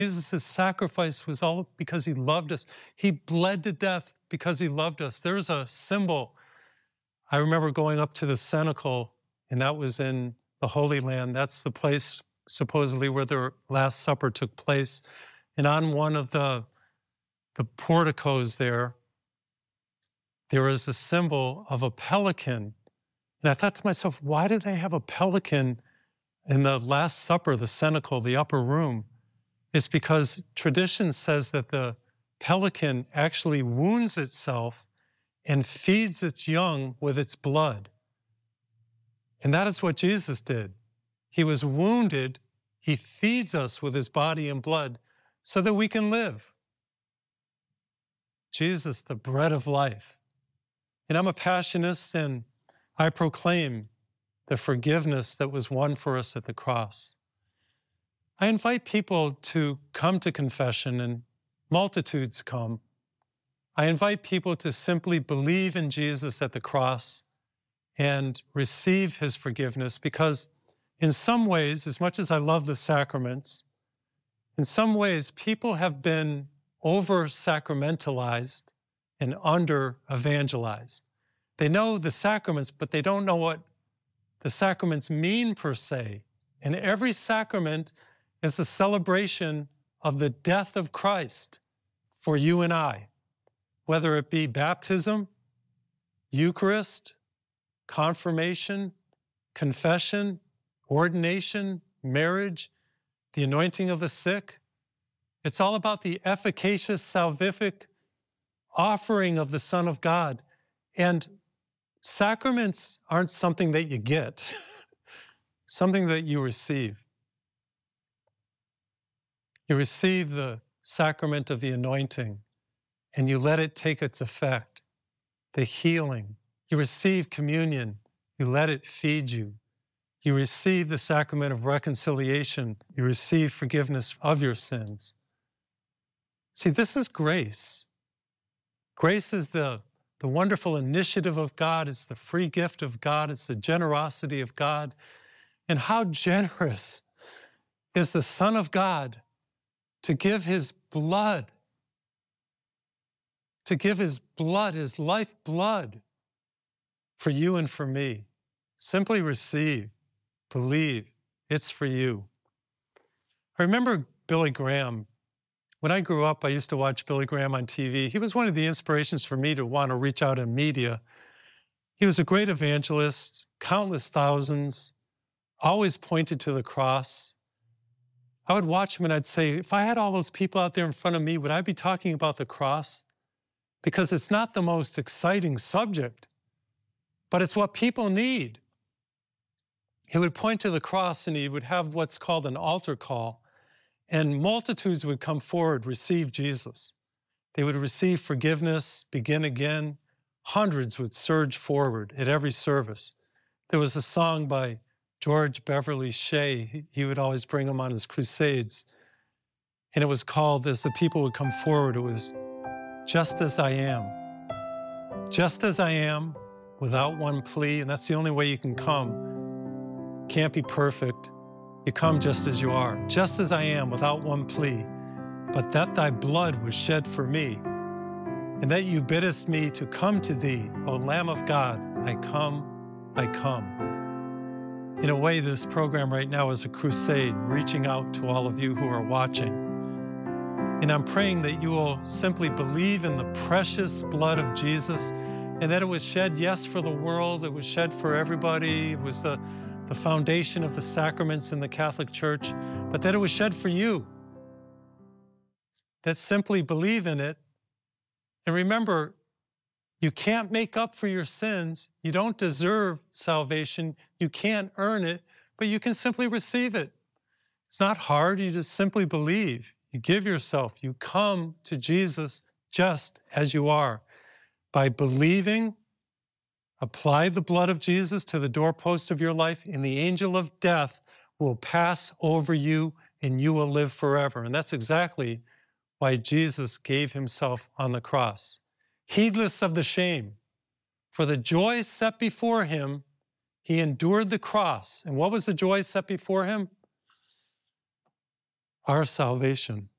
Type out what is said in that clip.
Jesus' sacrifice was all because he loved us. He bled to death because he loved us. There's a symbol. I remember going up to the cenacle, and that was in the Holy Land. That's the place supposedly where the Last Supper took place. And on one of the porticos there is a symbol of a pelican. And I thought to myself, why do they have a pelican in the Last Supper, the cenacle, the upper room? It's because tradition says that the pelican actually wounds itself and feeds its young with its blood. And that is what Jesus did. He was wounded. He feeds us with his body and blood so that we can live. Jesus, the bread of life. And I'm a Passionist, and I proclaim the forgiveness that was won for us at the cross. I invite people to come to confession, and multitudes come. I invite people to simply believe in Jesus at the cross and receive his forgiveness, because in some ways, as much as I love the sacraments, in some ways people have been over-sacramentalized and under-evangelized. They know the sacraments, but they don't know what the sacraments mean per se. And every sacrament is a celebration of the death of Christ for you and I, whether it be baptism, Eucharist, confirmation, confession, ordination, marriage, the anointing of the sick. It's all about the efficacious salvific offering of the Son of God. And sacraments aren't something that you get, something that you receive. You receive the sacrament of the anointing, and you let it take its effect, the healing. You receive communion, you let it feed you. You receive the sacrament of reconciliation, you receive forgiveness of your sins. See, this is grace. Grace is the wonderful initiative of God. It's the free gift of God. It's the generosity of God. And how generous is the Son of God to give his blood, his life blood for you and for me. Simply receive, believe, it's for you. I remember Billy Graham. When I grew up, I used to watch Billy Graham on TV. He was one of the inspirations for me to want to reach out in media. He was a great evangelist, countless thousands, always pointed to the cross. I would watch him and I'd say, if I had all those people out there in front of me, would I be talking about the cross? Because it's not the most exciting subject, but it's what people need. He would point to the cross and he would have what's called an altar call, and multitudes would come forward, receive Jesus. They would receive forgiveness, begin again. Hundreds would surge forward at every service. There was a song by George Beverly Shea. He would always bring them on his crusades. And it was called, as the people would come forward, it was, "Just as I am." Just as I am, without one plea. And that's the only way you can come. Can't be perfect. You come just as you are. Just as I am, without one plea. But that thy blood was shed for me, and that you biddest me to come to thee, O Lamb of God, I come, I come. In a way, this program right now is a crusade, reaching out to all of you who are watching. And I'm praying that you will simply believe in the precious blood of Jesus, and that it was shed, yes, for the world, it was shed for everybody, it was the foundation of the sacraments in the Catholic Church, but that it was shed for you. That simply believe in it. And remember, you can't make up for your sins. You don't deserve salvation. You can't earn it, but you can simply receive it. It's not hard. You just simply believe. You give yourself. You come to Jesus just as you are. By believing, apply the blood of Jesus to the doorpost of your life, and the angel of death will pass over you, and you will live forever. And that's exactly why Jesus gave himself on the cross. Heedless of the shame, for the joy set before him, he endured the cross. And what was the joy set before him? Our salvation.